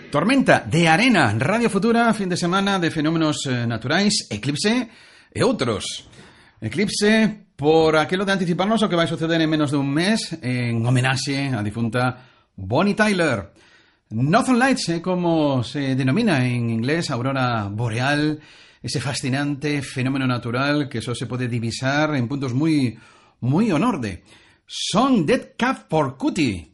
Tormenta de arena, Radio Futura, fin de semana de fenómenos naturais, eclipse e outros. Eclipse por aquilo de anticiparnos o que vai suceder en menos de un mes en homenaxe á difunta Bonnie Tyler. Northern Lights é como se denomina en inglés aurora boreal, ese fascinante fenómeno natural que só se pode divisar en puntos moi ao norte. Son Dead Cab for Cutie.